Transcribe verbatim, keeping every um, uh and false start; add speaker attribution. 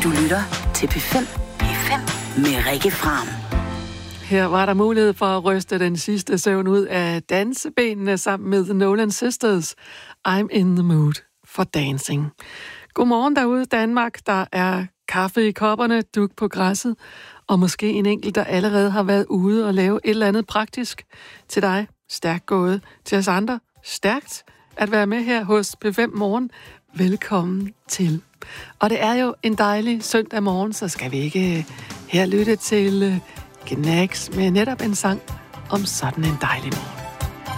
Speaker 1: Du lytter til P fem. P fem med Rikke Fram.
Speaker 2: Her var der mulighed for at ryste den sidste søvn ud af dansebenene sammen med The Nolan Sisters. I'm in the mood for dancing. Godmorgen derude, Danmark. Der er kaffe i kopperne, duk på græsset, og måske en enkelt, der allerede har været ude og lave et eller andet praktisk til dig. Stærkt gået. Til os andre, stærkt at være med her hos P fem Morgen. Velkommen til. Og det er jo en dejlig søndag morgen, så skal vi ikke her lytte til Gnags med netop en sang om sådan en dejlig morgen.